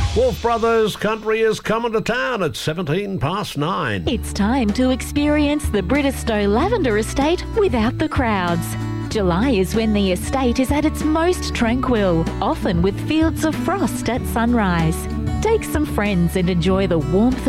Wolf Brothers Country is coming to town at 9:17. It's time to experience the Brittastow Lavender Estate without the crowds. July is when the estate is at its most tranquil, often with fields of frost at sunrise. Take some friends and enjoy the warmth